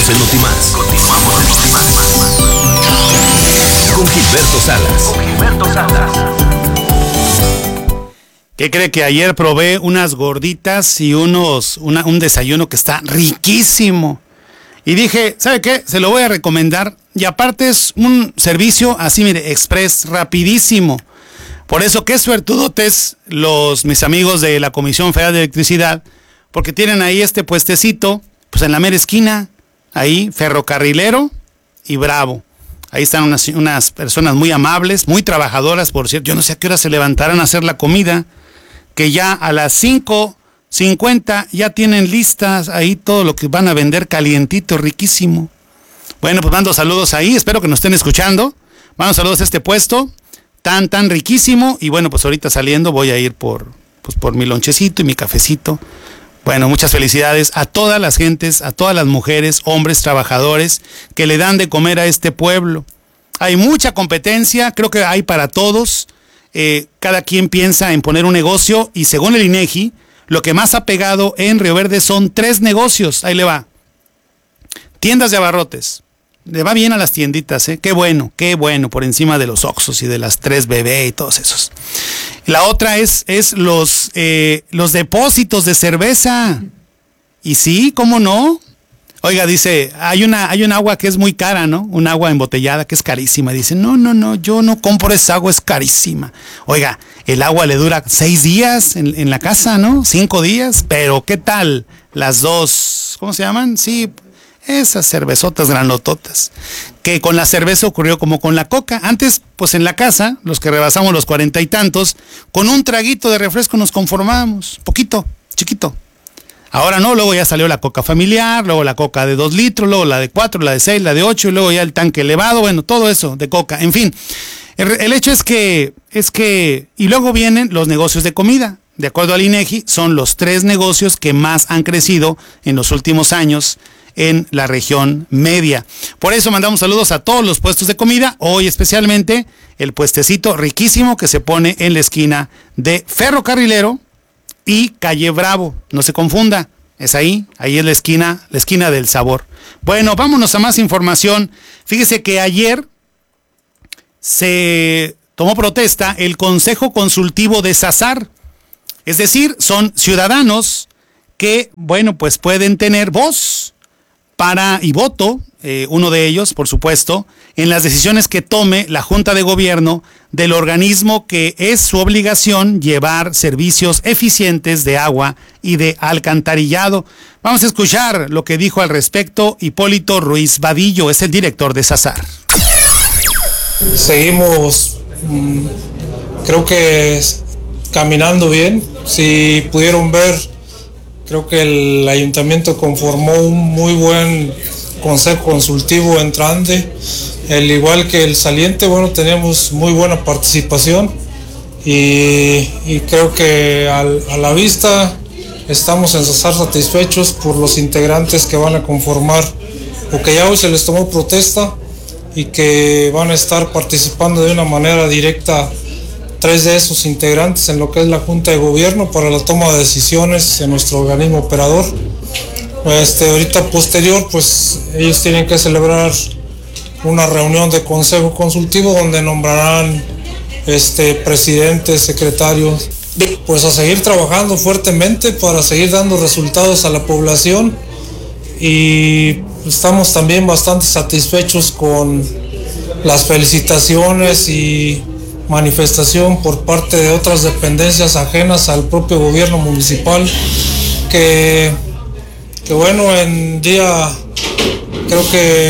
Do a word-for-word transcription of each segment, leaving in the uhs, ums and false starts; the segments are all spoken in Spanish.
Continuamos en Notimás. Continuamos en Notimás. Con Gilberto Salas. Con Gilberto Salas. ¿Qué cree que ayer probé unas gorditas y unos una, un desayuno que está riquísimo? Y dije, ¿sabe qué? Se lo voy a recomendar. Y aparte es un servicio así, mire, express, rapidísimo. Por eso, qué suertudotes los mis amigos de la Comisión Federal de Electricidad, porque tienen ahí este puestecito, pues en la mera esquina, ahí, Ferrocarrilero y Bravo. Ahí están unas, unas personas muy amables, muy trabajadoras, por cierto. Yo no sé a qué hora se levantarán a hacer la comida, que ya a las cinco cincuenta ya tienen listas ahí todo lo que van a vender calientito, riquísimo. Bueno, pues mando saludos ahí, espero que nos estén escuchando. Mando saludos a este puesto, tan, tan riquísimo. Y bueno, pues ahorita saliendo voy a ir por, pues por mi lonchecito y mi cafecito. Bueno, muchas felicidades a todas las gentes, a todas las mujeres, hombres, trabajadores que le dan de comer a este pueblo. Hay mucha competencia, creo que hay para todos. Eh, cada quien piensa en poner un negocio y según el INEGI, lo que más ha pegado en Río Verde son tres negocios. Ahí le va. Tiendas de abarrotes. Le va bien a las tienditas, ¿eh? Qué bueno, qué bueno, por encima de los Oxxos y de las tres B B y todos esos. La otra es, es los, eh, los depósitos de cerveza. Y sí, ¿cómo no? Oiga, dice, hay una, hay un agua que es muy cara, ¿no? Un agua embotellada que es carísima. Dice, no, no, no, yo no compro esa agua, es carísima. Oiga, el agua le dura seis días en, en la casa, ¿no? Cinco días, pero ¿qué tal? Las dos, ¿cómo se llaman? Sí, esas cervezotas granototas. Que con la cerveza ocurrió como con la coca. Antes, pues en la casa, los que rebasamos los cuarenta y tantos, con un traguito de refresco nos conformábamos. Poquito, chiquito. Ahora no, luego ya salió la coca familiar, luego la coca de dos litros, luego la de cuatro, la de seis, la de ocho, y luego ya el tanque elevado, bueno, todo eso de coca, en fin. El, el hecho es que, es que, y luego vienen los negocios de comida. De acuerdo al INEGI, son los tres negocios que más han crecido en los últimos años en la región media. Por eso mandamos saludos a todos los puestos de comida, hoy especialmente el puestecito riquísimo que se pone en la esquina de Ferrocarrilero y Calle Bravo, no se confunda, es ahí, ahí es la esquina, la esquina del sabor. Bueno, vámonos a más información. Fíjese que ayer se tomó protesta el Consejo Consultivo de Sasar, es decir, son ciudadanos que, bueno, pues pueden tener voz para y voto, eh, uno de ellos, por supuesto, en las decisiones que tome la Junta de Gobierno del organismo que es su obligación llevar servicios eficientes de agua y de alcantarillado. Vamos a escuchar lo que dijo al respecto Hipólito Ruiz Vadillo, es el director de Sasar. Seguimos, mmm, creo que caminando bien. Si pudieron ver, creo que el ayuntamiento conformó un muy buen consejo consultivo entrante, al igual que el saliente. Bueno, tenemos muy buena participación y, y creo que al, a la vista estamos en Sasar satisfechos por los integrantes que van a conformar, porque ya hoy se les tomó protesta y que van a estar participando de una manera directa tres de esos integrantes en lo que es la Junta de Gobierno para la toma de decisiones en nuestro organismo operador. Este, ahorita posterior, pues ellos tienen que celebrar una reunión de consejo consultivo donde nombrarán este, presidentes, secretarios, pues a seguir trabajando fuertemente para seguir dando resultados a la población, y estamos también bastante satisfechos con las felicitaciones y manifestación por parte de otras dependencias ajenas al propio gobierno municipal, que, que bueno, en día creo que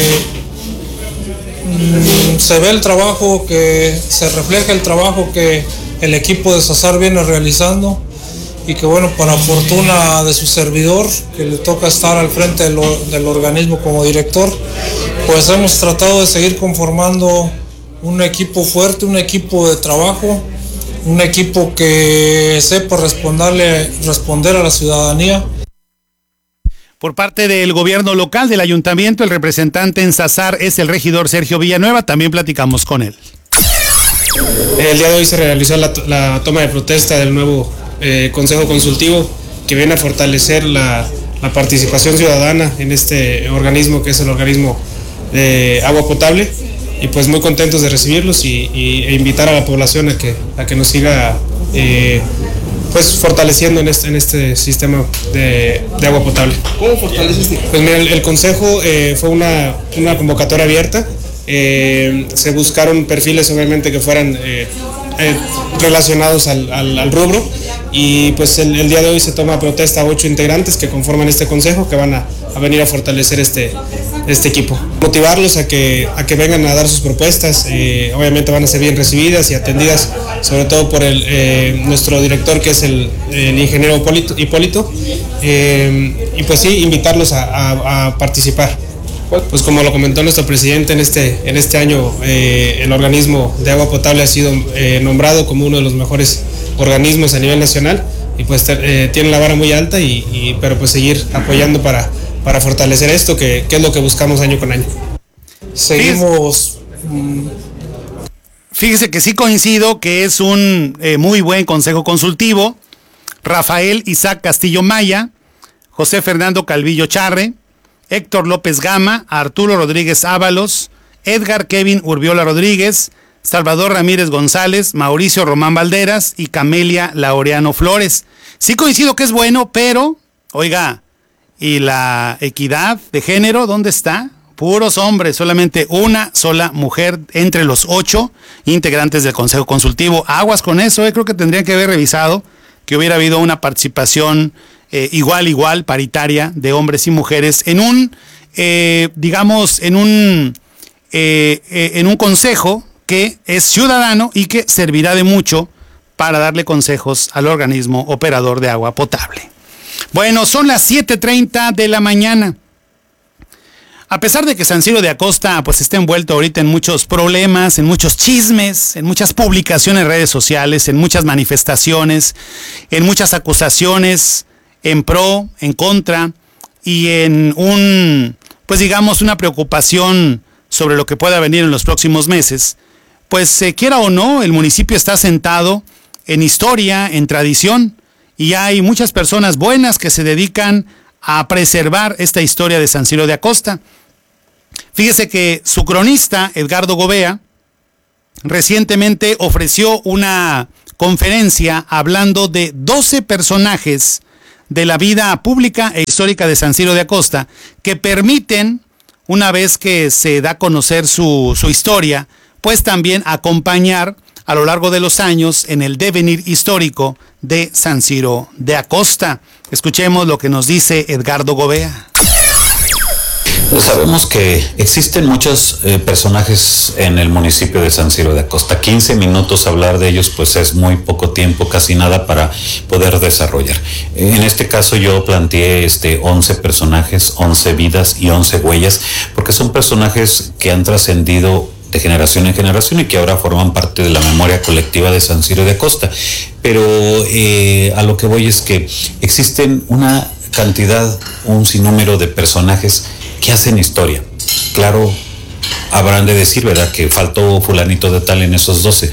mmm, se ve el trabajo, que se refleja el trabajo que el equipo de Sasar viene realizando, y que bueno, para fortuna de su servidor, que le toca estar al frente del, del organismo como director, pues hemos tratado de seguir conformando un equipo fuerte, un equipo de trabajo, un equipo que sepa responderle, responder a la ciudadanía. Por parte del gobierno local, del ayuntamiento, el representante en Sasar es el regidor Sergio Villanueva, también platicamos con él. El día de hoy se realizó la, la toma de protesta del nuevo eh, Consejo Consultivo, que viene a fortalecer la, la participación ciudadana en este organismo que es el organismo de agua potable, y pues muy contentos de recibirlos y, y e invitar a la población a que, a que nos siga eh, pues fortaleciendo en este, en este sistema de, de agua potable. ¿Cómo fortalece este? Pues mira, el, el consejo eh, fue una, una convocatoria abierta, eh, se buscaron perfiles obviamente que fueran eh, eh, relacionados al, al, al rubro, y pues el, el día de hoy se toma protesta a ocho integrantes que conforman este consejo, que van a, a venir a fortalecer este, este equipo. Motivarlos a que, a que vengan a dar sus propuestas, eh, obviamente van a ser bien recibidas y atendidas, sobre todo por el, eh, nuestro director, que es el, el ingeniero Hipólito, Hipólito eh, y pues sí, invitarlos a, a, a participar. Pues como lo comentó nuestro presidente, en este, en este año eh, el organismo de agua potable ha sido eh, nombrado como uno de los mejores organismos a nivel nacional, y pues eh, tiene la vara muy alta, y, y, pero pues seguir apoyando para, para fortalecer esto, que, que es lo que buscamos año con año. Seguimos... Mmm, Fíjese que sí coincido que es un eh, muy buen consejo consultivo. Rafael Isaac Castillo Maya, José Fernando Calvillo Charre, Héctor López Gama, Arturo Rodríguez Ábalos, Edgar Kevin Urbiola Rodríguez, Salvador Ramírez González, Mauricio Román Valderas y Camelia Laureano Flores. Sí coincido que es bueno, pero, oiga, ¿y la equidad de género dónde está? Puros hombres, solamente una sola mujer entre los ocho integrantes del Consejo Consultivo. Aguas con eso, eh, creo que tendrían que haber revisado que hubiera habido una participación eh, igual, igual, paritaria de hombres y mujeres en un, eh, digamos, en un, eh, eh, en un consejo que es ciudadano y que servirá de mucho para darle consejos al organismo operador de agua potable. Bueno, son las siete treinta de la mañana. A pesar de que San Ciro de Acosta pues está envuelto ahorita en muchos problemas, en muchos chismes, en muchas publicaciones en redes sociales, en muchas manifestaciones, en muchas acusaciones en pro, en contra, y en un, pues digamos, una preocupación sobre lo que pueda venir en los próximos meses, pues eh, quiera o no, el municipio está sentado en historia, en tradición, y hay muchas personas buenas que se dedican a preservar esta historia de San Ciro de Acosta. Fíjese que su cronista, Edgardo Gobea, recientemente ofreció una conferencia hablando de doce personajes de la vida pública e histórica de San Ciro de Acosta que permiten, una vez que se da a conocer su, su historia, pues también acompañar a lo largo de los años en el devenir histórico de San Ciro de Acosta. Escuchemos lo que nos dice Edgardo Gobea. Sabemos que existen muchos eh, personajes en el municipio de San Ciro de Acosta. quince minutos hablar de ellos pues es muy poco tiempo, casi nada para poder desarrollar. En este caso yo planteé este, once personajes, once vidas y once huellas, porque son personajes que han trascendido de generación en generación y que ahora forman parte de la memoria colectiva de San Ciro de Acosta. Pero eh, a lo que voy es que existen una cantidad, un sinnúmero de personajes que hacen historia. Claro, habrán de decir, ¿verdad?, que faltó fulanito de tal en esos doce.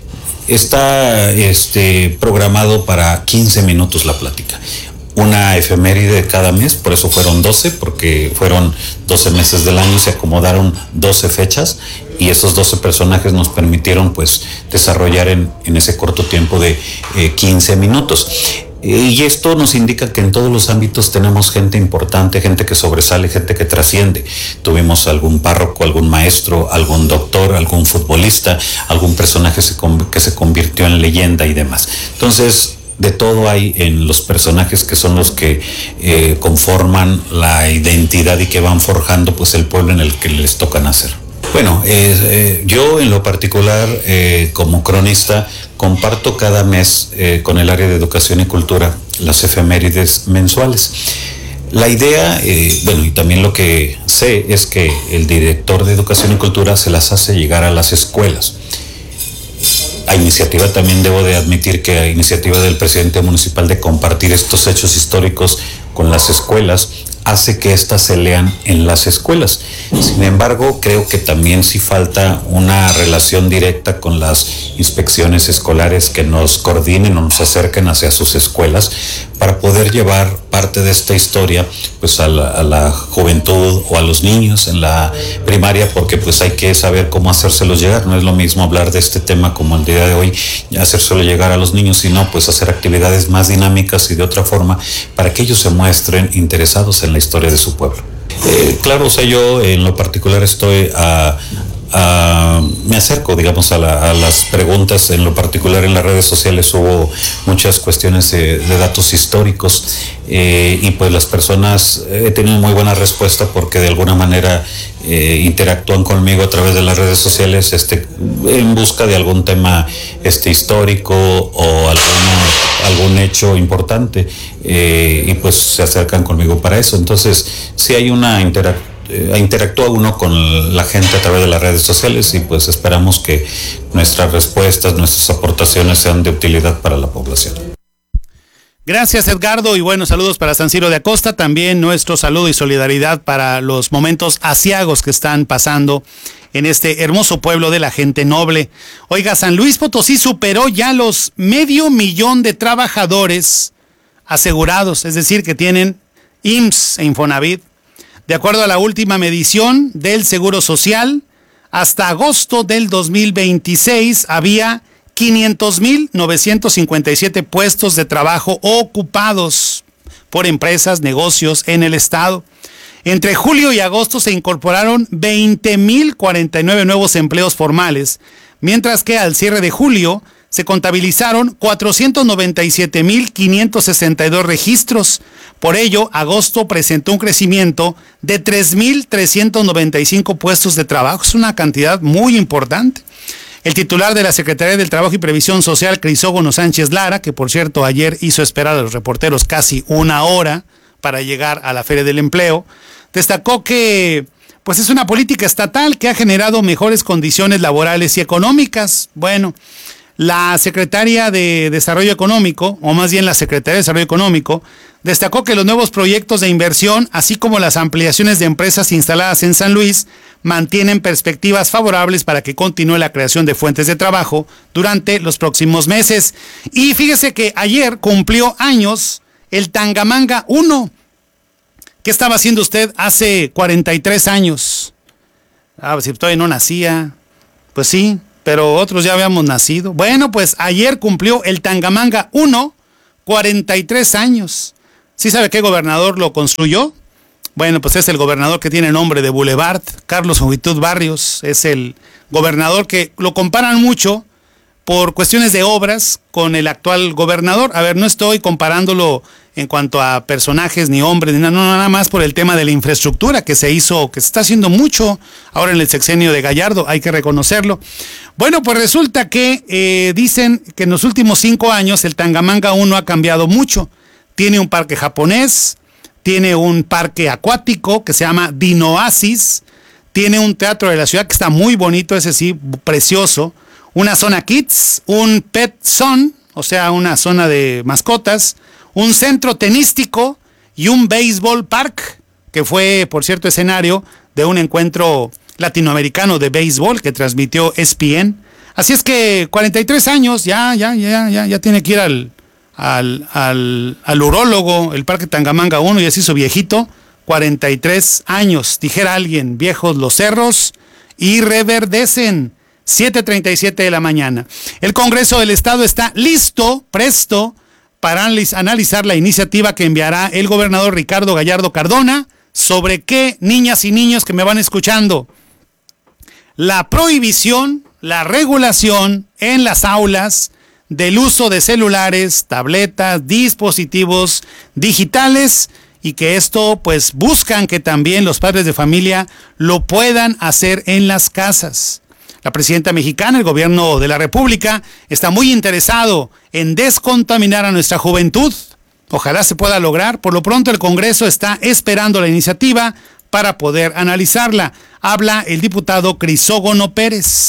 Está este, programado para quince minutos la plática. Una efeméride cada mes, por eso fueron doce, porque fueron doce meses del año, se acomodaron doce fechas y esos doce personajes nos permitieron pues desarrollar en, en ese corto tiempo de eh, quince minutos. Y esto nos indica que en todos los ámbitos tenemos gente importante, gente que sobresale, gente que trasciende. Tuvimos algún párroco, algún maestro, algún doctor, algún futbolista, algún personaje que se convirtió en leyenda y demás. Entonces, de todo hay en los personajes que son los que eh, conforman la identidad y que van forjando pues el pueblo en el que les toca nacer. Bueno, eh, eh, yo en lo particular eh, como cronista comparto cada mes eh, con el área de educación y cultura las efemérides mensuales. La idea, eh, bueno, y también lo que sé es que el director de educación y cultura se las hace llegar a las escuelas. A iniciativa, también debo de admitir que a iniciativa del presidente municipal de compartir estos hechos históricos con las escuelas, hace que éstas se lean en las escuelas. Sin embargo, creo que también sí falta una relación directa con las inspecciones escolares que nos coordinen o nos acerquen hacia sus escuelas para poder llevar parte de esta historia pues a la, a la juventud o a los niños en la primaria, porque pues hay que saber cómo hacérselos llegar. No es lo mismo hablar de este tema como el día de hoy y hacérselo llegar a los niños, sino pues hacer actividades más dinámicas y de otra forma para que ellos se muestren interesados en la historia de su pueblo. Eh, claro, o sea, yo en lo particular estoy a, a me acerco, digamos, a, la, a las preguntas. En lo particular en las redes sociales hubo muchas cuestiones de, de datos históricos eh, y pues las personas he tenido muy buena respuesta porque de alguna manera eh, interactúan conmigo a través de las redes sociales este, en busca de algún tema este, histórico o algún, algún hecho importante eh, y pues se acercan conmigo para eso. Entonces sí hay una interacción, Eh, interactúa uno con la gente a través de las redes sociales y pues esperamos que nuestras respuestas, nuestras aportaciones sean de utilidad para la población. Gracias, Edgardo, y buenos saludos para San Ciro de Acosta. También nuestro saludo y solidaridad para los momentos aciagos que están pasando en este hermoso pueblo de la gente noble. Oiga, San Luis Potosí superó ya los medio millón de trabajadores asegurados, es decir, que tienen I M S S e Infonavit. De acuerdo a la última medición del Seguro Social, hasta agosto del dos mil veintiséis había quinientos mil novecientos cincuenta y siete puestos de trabajo ocupados por empresas, negocios en el estado. Entre julio y agosto se incorporaron veinte mil cuarenta y nueve nuevos empleos formales, mientras que al cierre de julio se contabilizaron cuatrocientos noventa y siete mil quinientos sesenta y dos registros. Por ello, agosto presentó un crecimiento de tres mil trescientos noventa y cinco puestos de trabajo. Es una cantidad muy importante. El titular de la Secretaría del Trabajo y Previsión Social, Crisógono Sánchez Lara, que por cierto ayer hizo esperar a los reporteros casi una hora para llegar a la Feria del Empleo, destacó que pues es una política estatal que ha generado mejores condiciones laborales y económicas. Bueno, la secretaria de Desarrollo Económico, o más bien la Secretaría de Desarrollo Económico, destacó que los nuevos proyectos de inversión, así como las ampliaciones de empresas instaladas en San Luis, mantienen perspectivas favorables para que continúe la creación de fuentes de trabajo durante los próximos meses. Y fíjese que ayer cumplió años el Tangamanga uno. ¿Qué estaba haciendo usted hace cuarenta y tres años? Ah, si todavía no nacía. Pues sí, pero otros ya habíamos nacido. Bueno, pues ayer cumplió el Tangamanga uno, cuarenta y tres años. ¿Sí sabe qué gobernador lo construyó? Bueno, pues es el gobernador que tiene nombre de Boulevard, Carlos Juventud Barrios. Es el gobernador que lo comparan mucho por cuestiones de obras con el actual gobernador. A ver, no estoy comparándolo en cuanto a personajes ni hombres, ni nada, no, nada más por el tema de la infraestructura que se hizo, que se está haciendo mucho ahora en el sexenio de Gallardo, hay que reconocerlo. Bueno, pues resulta que eh, dicen que en los últimos cinco años el Tangamanga uno ha cambiado mucho. Tiene un parque japonés, tiene un parque acuático que se llama Dinoasis, tiene un teatro de la ciudad que está muy bonito, ese sí, precioso, una zona kids, un pet zone, o sea, una zona de mascotas, un centro tenístico y un baseball park, que fue, por cierto, escenario de un encuentro latinoamericano de béisbol que transmitió E S P N. Así es que cuarenta y tres años, ya, ya, ya, ya, ya tiene que ir al, al, al, al urólogo, el Parque Tangamanga uno, ya se hizo viejito, cuarenta y tres años, dijera alguien, viejos los cerros y reverdecen. siete treinta y siete de la mañana. El Congreso del Estado está listo, presto, para analizar la iniciativa que enviará el gobernador Ricardo Gallardo Cardona. ¿Sobre qué, niñas y niños que me van escuchando? La prohibición, la regulación en las aulas del uso de celulares, tabletas, dispositivos digitales, y que esto pues buscan que también los padres de familia lo puedan hacer en las casas. La presidenta mexicana, el gobierno de la República, está muy interesado en descontaminar a nuestra juventud. Ojalá se pueda lograr. Por lo pronto el Congreso está esperando la iniciativa para poder analizarla. Habla el diputado Crisógono Pérez.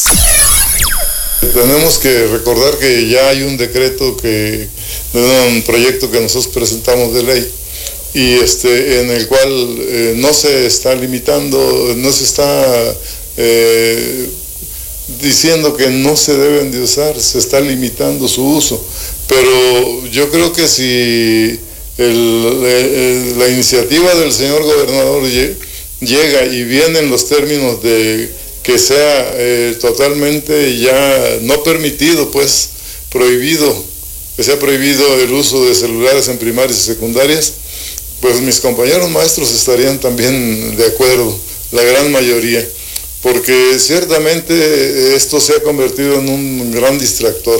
Tenemos que recordar que ya hay un decreto, que un proyecto que nosotros presentamos de ley, y este en el cual eh, no se está limitando, no se está eh, diciendo que no se deben de usar, se está limitando su uso. Pero yo creo que si el, el, la iniciativa del señor gobernador llega y viene en los términos de que sea eh, totalmente ya no permitido, pues prohibido, que sea prohibido el uso de celulares en primarias y secundarias, pues mis compañeros maestros estarían también de acuerdo, la gran mayoría, porque ciertamente esto se ha convertido en un gran distractor.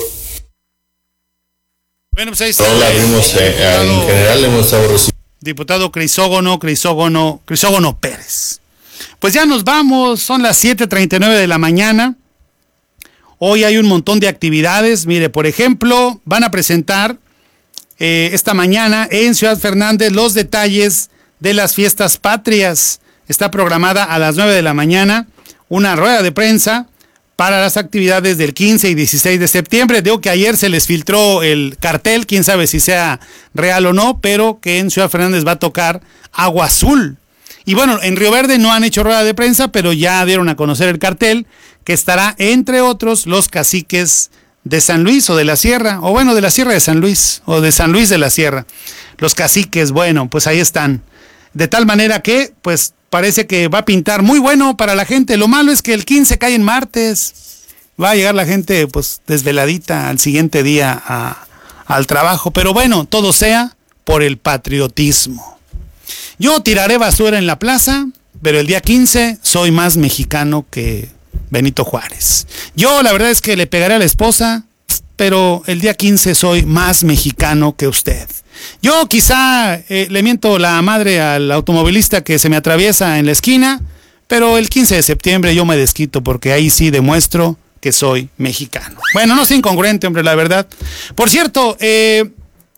Bueno, pues ahí está. No la vimos, eh, en general hemos estado recibiendo. Diputado Crisógono, Crisógono, Crisógono Pérez. Pues ya nos vamos, son las siete treinta y nueve de la mañana. Hoy hay un montón de actividades. Mire, por ejemplo, van a presentar eh, esta mañana en Ciudad Fernández los detalles de las fiestas patrias. Está programada a las nueve de la mañana una rueda de prensa para las actividades del quince y dieciséis de septiembre. Digo que ayer se les filtró el cartel, quién sabe si sea real o no, pero que en Ciudad Fernández va a tocar Agua Azul. Y bueno, en Río Verde no han hecho rueda de prensa, pero ya dieron a conocer el cartel, que estará, entre otros, los caciques de San Luis o de la Sierra, o bueno, de la Sierra de San Luis, o de San Luis de la Sierra. Los caciques, bueno, pues ahí están. De tal manera que, pues, parece que va a pintar muy bueno para la gente. Lo malo es que el quince cae en martes. Va a llegar la gente, pues, desveladita al siguiente día a, al trabajo. Pero bueno, todo sea por el patriotismo. Yo tiraré basura en la plaza, pero el día quince soy más mexicano que Benito Juárez. Yo la verdad es que le pegaré a la esposa, pero el día quince soy más mexicano que usted. Yo quizá eh, le miento la madre al automovilista que se me atraviesa en la esquina, pero el quince de septiembre yo me desquito porque ahí sí demuestro que soy mexicano. Bueno, no es incongruente, hombre, la verdad. Por cierto, eh,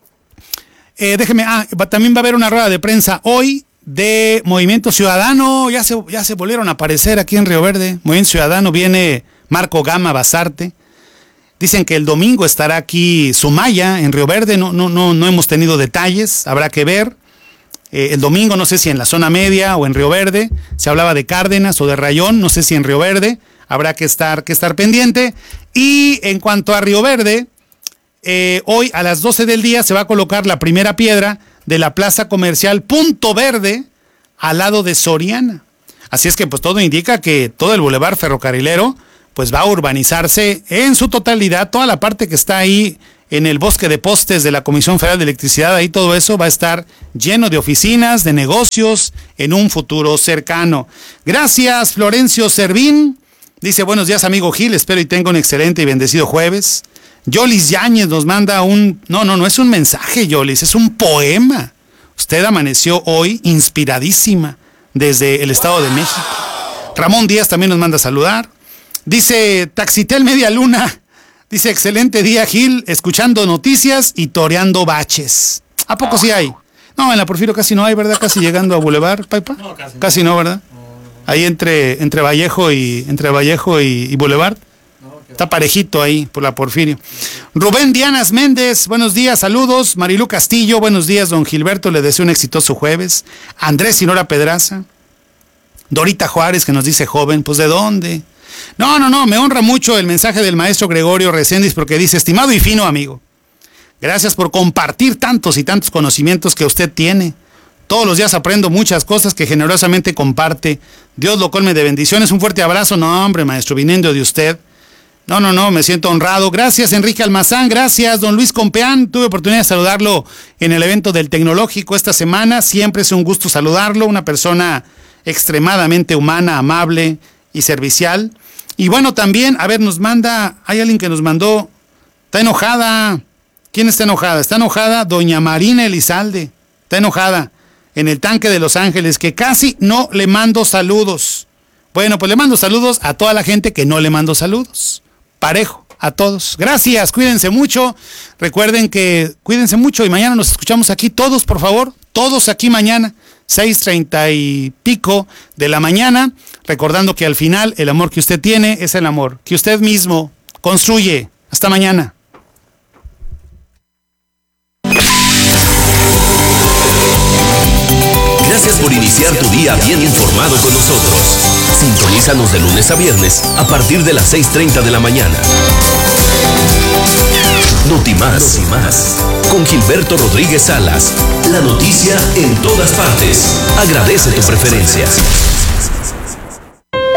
eh, déjeme, ah, también va a haber una rueda de prensa hoy de Movimiento Ciudadano. Ya se, ya se volvieron a aparecer aquí en Río Verde. Movimiento Ciudadano, viene Marco Gama Basarte. Dicen que el domingo estará aquí Sumaya en Río Verde. No, no, no, no hemos tenido detalles, habrá que ver. Eh, el domingo no sé si en la zona media o en Río Verde. Se hablaba de Cárdenas o de Rayón, no sé si en Río Verde. Habrá que estar, que estar pendiente. Y en cuanto a Río Verde, eh, hoy a las doce del día se va a colocar la primera piedra de la plaza comercial Punto Verde al lado de Soriana. Así es que pues todo indica que todo el bulevar ferrocarrilero pues va a urbanizarse en su totalidad. Toda la parte que está ahí en el bosque de postes de la Comisión Federal de Electricidad, ahí todo eso va a estar lleno de oficinas, de negocios en un futuro cercano. Gracias, Florencio Servín. Dice, buenos días, amigo Gil, espero y tenga un excelente y bendecido jueves. Yolis Yáñez nos manda un... No, no, no es un mensaje, Yolis, es un poema. Usted amaneció hoy inspiradísima desde el Estado de México. Ramón Díaz también nos manda a saludar. Dice Taxitel Media Luna, dice, excelente día, Gil, escuchando noticias y toreando baches. ¿A poco sí hay? No, en la Porfirio casi no hay, ¿verdad? Casi llegando a Boulevard, Paipa. No, casi no. Casi no, ¿verdad? Ahí entre, entre Vallejo y entre Vallejo y, y Boulevard. Está parejito ahí por la Porfirio. Rubén Dianas Méndez, buenos días, saludos. Marilu Castillo, buenos días, don Gilberto, le deseo un exitoso jueves. Andrés Sinora Pedraza. Dorita Juárez, que nos dice joven, pues ¿de dónde? No, no, no, me honra mucho el mensaje del maestro Gregorio Reséndiz porque dice, estimado y fino amigo, gracias por compartir tantos y tantos conocimientos que usted tiene. Todos los días aprendo muchas cosas que generosamente comparte. Dios lo colme de bendiciones. Un fuerte abrazo. No, hombre, maestro, viniendo de usted. No, no, no, me siento honrado. Gracias, Enrique Almazán. Gracias, don Luis Compeán. Tuve oportunidad de saludarlo en el evento del Tecnológico esta semana. Siempre es un gusto saludarlo. Una persona extremadamente humana, amable y servicial. Y bueno, también, a ver, nos manda, hay alguien que nos mandó, está enojada. ¿Quién está enojada? Está enojada doña Marina Elizalde. Está enojada en el tanque de Los Ángeles, que casi no le mando saludos. Bueno, pues le mando saludos a toda la gente que no le mando saludos. Parejo, a todos. Gracias, cuídense mucho. Recuerden que cuídense mucho y mañana nos escuchamos aquí todos, por favor. Todos aquí mañana, seis treinta y pico de la mañana. Recordando que al final el amor que usted tiene es el amor que usted mismo construye. Hasta mañana. Gracias por iniciar tu día bien informado con nosotros. Sintonízanos de lunes a viernes a partir de las seis treinta de la mañana. Notimás. Notimás. con Gilberto Rodríguez Salas. La noticia en todas partes. Agradece tu preferencia.